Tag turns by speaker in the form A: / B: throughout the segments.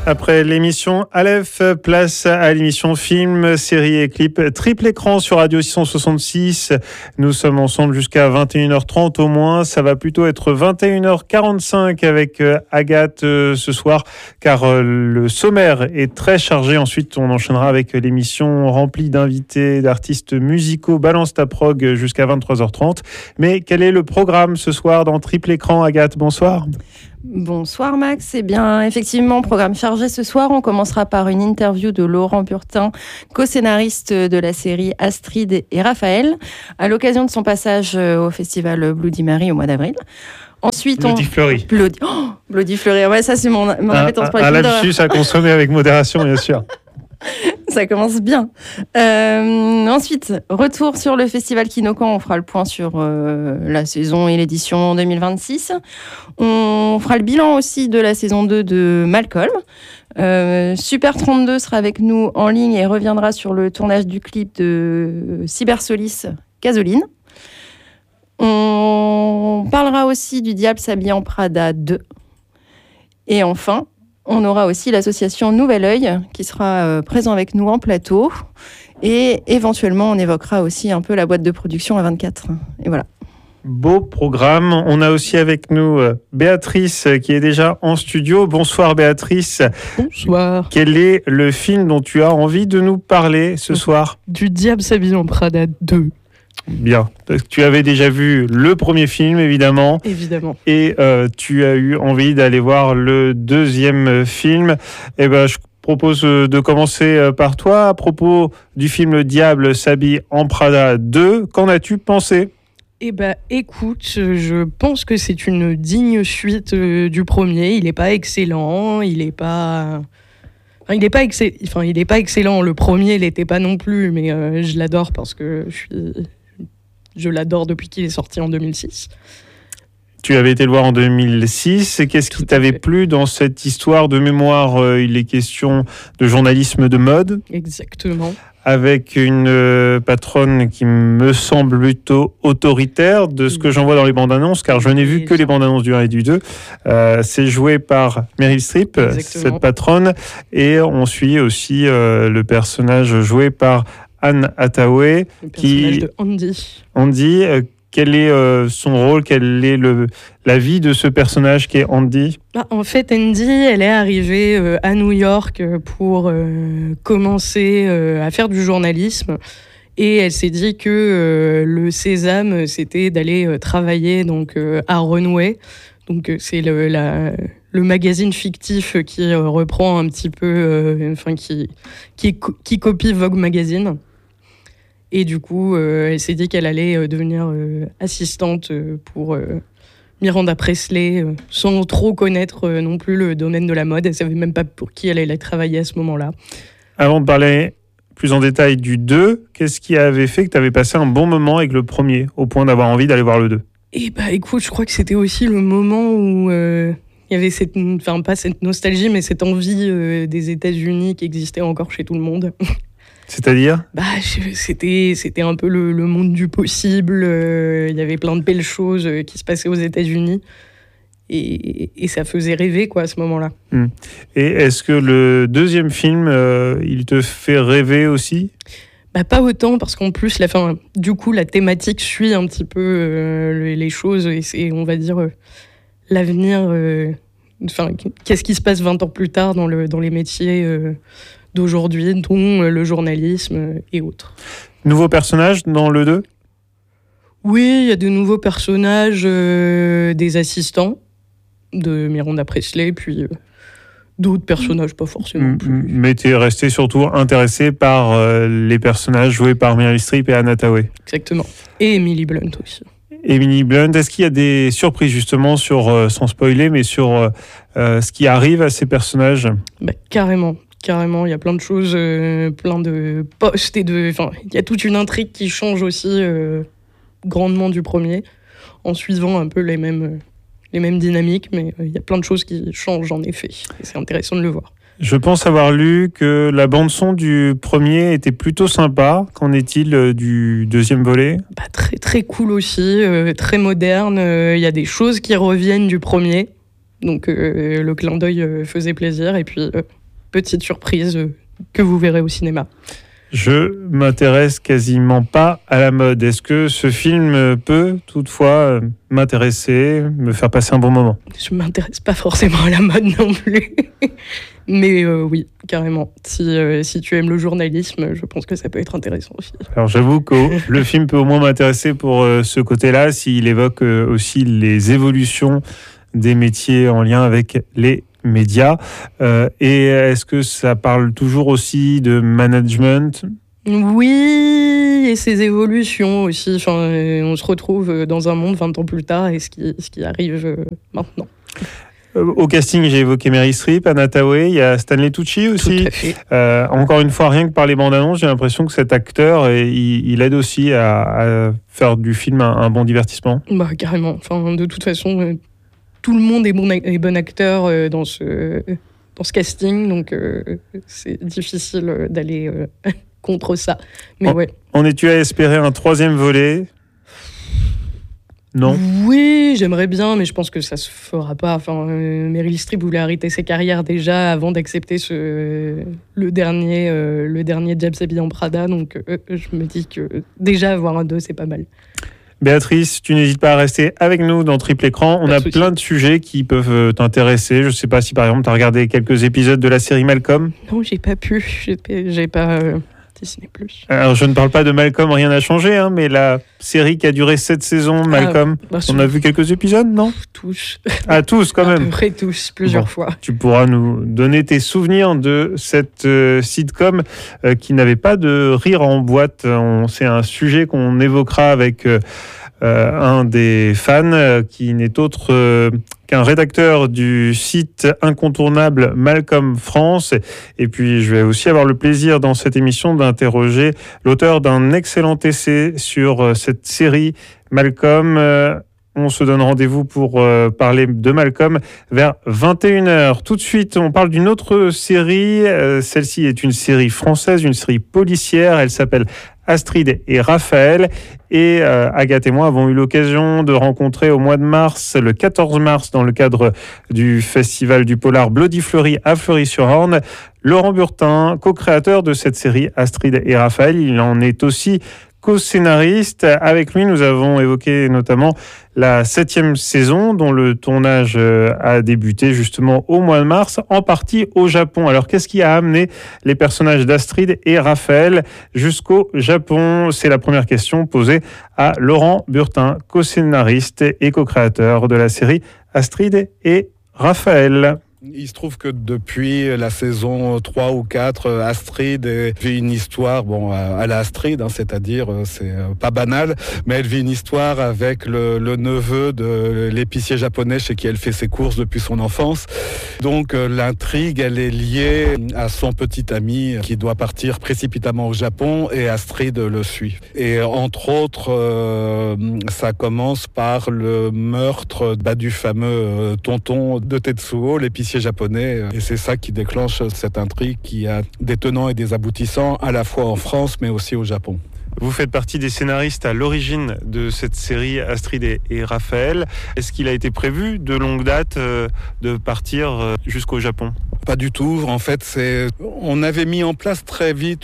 A: Après l'émission Aleph, place à l'émission film, série et clip triple écran sur Radio 666. Nous sommes ensemble jusqu'à 21h30 au moins. Ça va plutôt être 21h45 avec Agathe ce soir car le sommaire est très chargé. Ensuite, on enchaînera avec l'émission remplie d'invités, d'artistes musicaux. Balance ta prog jusqu'à 23h30. Mais quel est le programme ce soir dans triple écran, Agathe? Bonsoir.
B: Bonsoir Max, eh bien effectivement programme chargé ce soir, on commencera par une interview de Laurent Burtin, co-scénariste de la série Astrid et Raphaël, à l'occasion de son passage au festival Bloody Mary au mois d'avril. Ensuite,
A: Bloody Fleury.
B: Bloody Fleury, ouais ça c'est mon appétence pour les films d'horreur.
A: Un lapsus à consommer avec modération bien sûr.
B: Ça commence bien. Ensuite, retour sur le festival Kinokan. On fera le point sur la saison et l'édition 2026. On fera le bilan aussi de la saison 2 de Malcolm. Super 32 sera avec nous en ligne et reviendra sur le tournage du clip de Cybersolis, Gasoline. On parlera aussi du Diable s'habille en Prada 2. Et enfin, on aura aussi l'association Nouvel Oeil qui sera présent avec nous en plateau. Et éventuellement, on évoquera aussi un peu la boîte de production à 24. Et voilà.
A: Beau programme. On a aussi avec nous Béatrice qui est déjà en studio. Bonsoir Béatrice.
C: Bonsoir.
A: Quel est le film dont tu as envie de nous parler ce soir?
C: Du Diable s'habille en Prada 2.
A: Bien. Tu avais déjà vu le premier film, évidemment.
C: Évidemment.
A: Et tu as eu envie d'aller voir le deuxième film. Eh ben, je propose de commencer par toi. À propos du film Le Diable s'habille en Prada 2, qu'en as-tu pensé?
C: Eh ben, écoute, je pense que c'est une digne suite du premier. Il n'est pas excellent, il n'est pas... Enfin, il n'est pas excellent. Le premier, il n'était pas non plus, mais je l'adore parce que je l'adore depuis qu'il est sorti en 2006.
A: Tu avais été le voir en 2006. Qu'est-ce qui t'avait plu dans cette histoire? De mémoire, il est question de journalisme de mode.
C: Exactement. Avec
A: une patronne qui me semble plutôt autoritaire de ce que j'en vois dans les bandes annonces, car je n'ai vu que les bandes annonces du 1 et du 2. C'est joué par Meryl Streep, cette patronne, et on suit aussi le personnage joué par Anne Hathaway,
C: le personnage de Andy.
A: Andy, quel est son rôle? Quelle est la vie de ce personnage qui est Andy?
C: En fait, Andy, elle est arrivée à New York pour commencer à faire du journalisme. Et elle s'est dit que le sésame, c'était d'aller travailler donc, à Runway. Donc, c'est le magazine fictif qui reprend un petit peu... qui copie Vogue Magazine. Et du coup, elle s'est dit qu'elle allait devenir assistante pour Miranda Presley, sans trop connaître non plus le domaine de la mode. Elle ne savait même pas pour qui elle allait travailler à ce moment-là.
A: Avant de parler plus en détail du 2, qu'est-ce qui avait fait que tu avais passé un bon moment avec le premier, au point d'avoir envie d'aller voir le 2?
C: Eh bah, écoute, je crois que c'était aussi le moment où il y avait pas cette nostalgie, mais cette envie des États-Unis qui existait encore chez tout le monde.
A: C'est-à-dire ?
C: C'était un peu le monde du possible. Il y avait plein de belles choses qui se passaient aux États-Unis. Et ça faisait rêver, quoi, à ce moment-là.
A: Et est-ce que le deuxième film, il te fait rêver aussi ?
C: Pas autant, parce qu'en plus, du coup, la thématique suit un petit peu les choses. Et c'est, on va dire, l'avenir... qu'est-ce qui se passe 20 ans plus tard dans les métiers... d'aujourd'hui, dont le journalisme et autres.
A: Nouveaux personnages dans le 2 ?
C: Oui, il y a de nouveaux personnages, des assistants de Miranda Presley, puis d'autres personnages, pas forcément plus.
A: Mais tu es resté surtout intéressé par les personnages joués par Meryl Streep et Anne Hathaway.
C: Exactement. Et Emily Blunt aussi.
A: Emily Blunt, est-ce qu'il y a des surprises justement sans spoiler, mais sur ce qui arrive à ces personnages ?
C: Carrément, il y a plein de choses, plein de postes il y a toute une intrigue qui change aussi grandement du premier, en suivant un peu les mêmes dynamiques, mais il y a plein de choses qui changent en effet, et c'est intéressant de le voir.
A: Je pense avoir lu que la bande-son du premier était plutôt sympa. Qu'en est-il du deuxième volet ?
C: Très, très cool aussi, très moderne. Il y a des choses qui reviennent du premier, Donc le clin d'œil faisait plaisir. Et puis, petite surprise que vous verrez au cinéma.
A: Je m'intéresse quasiment pas à la mode. Est-ce que ce film peut toutefois m'intéresser, me faire passer un bon moment ?
C: Je m'intéresse pas forcément à la mode non plus. Mais oui, carrément. Si tu aimes le journalisme, je pense que ça peut être intéressant aussi.
A: Alors j'avoue que le film peut au moins m'intéresser pour ce côté-là, s'il évoque aussi les évolutions des métiers en lien avec les médias. Et est-ce que ça parle toujours aussi de management ?
C: Oui, et ses évolutions aussi. Enfin, on se retrouve dans un monde 20 ans plus tard et ce qui arrive maintenant.
A: Au casting, j'ai évoqué Meryl Streep, Anna Thaoué, il y a Stanley Tucci aussi.
C: Tout à fait.
A: Encore une fois, rien que par les bandes annonces, j'ai l'impression que cet acteur, il aide aussi à faire du film un bon divertissement.
C: Bah, carrément. Enfin, de toute façon, tout le monde est bon acteur dans ce casting, donc c'est difficile d'aller contre ça. Mais ouais.
A: En es-tu à espérer un troisième volet ? Non.
C: Oui, j'aimerais bien, mais je pense que ça se fera pas. Enfin, Meryl Streep voulait arrêter ses carrières déjà avant d'accepter le dernier James habillé en Prada, donc je me dis que déjà avoir un 2, c'est pas mal.
A: Béatrice, tu n'hésites pas à rester avec nous dans Triple Écran. On a plein de sujets qui peuvent t'intéresser. Je ne sais pas si par exemple tu as regardé quelques épisodes de la série Malcolm.
C: Non, j'ai pas pu. J'ai pas Disney+.
A: Alors je ne parle pas de Malcolm, rien n'a changé, hein, mais la série qui a duré 7 saisons, Malcolm, on a vu quelques épisodes, non ?
C: Tous.
A: Ah, tous quand même.
C: À peu près tous, plusieurs fois.
A: Tu pourras nous donner tes souvenirs de cette sitcom qui n'avait pas de rire en boîte. C'est un sujet qu'on évoquera avec un des fans qui n'est autre qu'un rédacteur du site incontournable Malcolm France. Et puis, je vais aussi avoir le plaisir dans cette émission d'interroger l'auteur d'un excellent essai sur cette série Malcolm. On se donne rendez-vous pour parler de Malcolm vers 21h. Tout de suite, on parle d'une autre série. Celle-ci est une série française, une série policière. Elle s'appelle Astrid et Raphaël. Et Agathe et moi avons eu l'occasion de rencontrer au mois de mars, le 14 mars, dans le cadre du festival du Polar Bloody Fleury à Fleury-sur-Orne, Laurent Burtin, co-créateur de cette série Astrid et Raphaël. Il en est aussi co-scénariste. Avec lui, nous avons évoqué notamment la 7e saison dont le tournage a débuté justement au mois de mars, en partie au Japon. Alors, qu'est-ce qui a amené les personnages d'Astrid et Raphaël jusqu'au Japon ? C'est la première question posée à Laurent Burtin, co-scénariste et co-créateur de la série Astrid et Raphaël.
D: Il se trouve que depuis la saison 3 ou 4, Astrid vit une histoire, à la Astrid, c'est-à-dire, c'est pas banal, mais elle vit une histoire avec le neveu de l'épicier japonais chez qui elle fait ses courses depuis son enfance. Donc l'intrigue, elle est liée à son petit ami qui doit partir précipitamment au Japon et Astrid le suit. Et entre autres, ça commence par le meurtre du fameux tonton de Tetsuo, l'épicier japonais, et c'est ça qui déclenche cette intrigue qui a des tenants et des aboutissants à la fois en France mais aussi au Japon.
A: Vous faites partie des scénaristes à l'origine de cette série Astrid et Raphaël. Est-ce qu'il a été prévu de longue date de partir jusqu'au Japon ?
D: Pas du tout. En fait, on avait mis en place très vite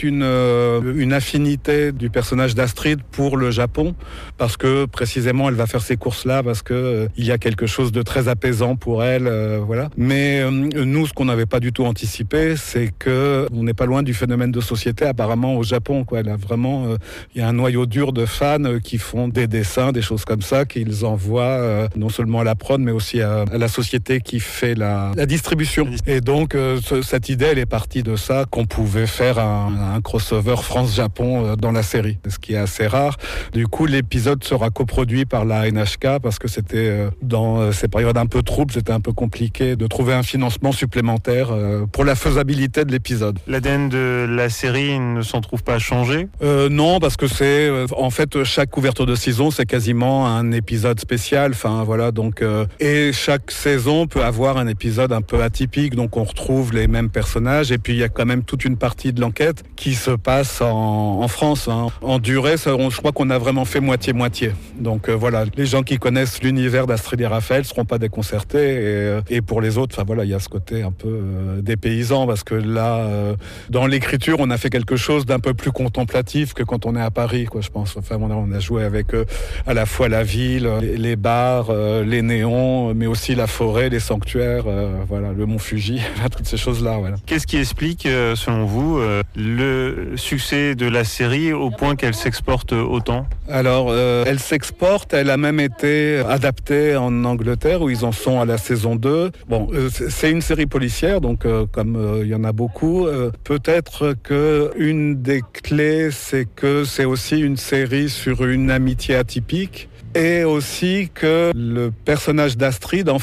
D: une affinité du personnage d'Astrid pour le Japon, parce que précisément elle va faire ces courses-là, parce que il y a quelque chose de très apaisant pour elle, voilà. Mais nous, ce qu'on n'avait pas du tout anticipé, c'est que on n'est pas loin du phénomène de société apparemment au Japon, quoi. Elle a vraiment, il y a un noyau dur de fans qui font des dessins, des choses comme ça, qu'ils envoient non seulement à la prod, mais aussi à la société qui fait la distribution. Et donc cette idée, elle est partie de ça, qu'on pouvait faire un crossover France-Japon dans la série, ce qui est assez rare. Du coup, l'épisode sera coproduit par la NHK, parce que c'était dans ces périodes un peu troubles, c'était un peu compliqué de trouver un financement supplémentaire pour la faisabilité de l'épisode.
A: L'ADN de la série ne s'en trouve pas changé ?
D: Non, parce que c'est en fait chaque couverture de saison, c'est quasiment un épisode spécial. Enfin voilà, donc et chaque saison peut avoir un épisode un peu atypique. Donc on retrouve retrouve les mêmes personnages. Et puis il y a quand même toute une partie de l'enquête qui se passe en France. En durée, je crois qu'on a vraiment fait moitié-moitié. Donc voilà, les gens qui connaissent l'univers d'Astrid et Raphaël ne seront pas déconcertés. Et pour les autres, il y a ce côté un peu dépaysant, parce que là, dans l'écriture, on a fait quelque chose d'un peu plus contemplatif que quand on est à Paris, quoi, je pense. Enfin, on a joué avec à la fois la ville, les bars, les néons, mais aussi la forêt, les sanctuaires, le mont Fuji, toutes ces choses-là. Voilà.
A: Qu'est-ce qui explique, selon vous, le succès de la série au point qu'elle s'exporte autant ?
D: Alors, elle s'exporte, elle a même été adaptée en Angleterre, où ils en sont à la saison 2. Bon, c'est une série policière, donc comme il y en a beaucoup, peut-être qu'une des clés, c'est que c'est aussi une série sur une amitié atypique, et aussi que le personnage d'Astrid, en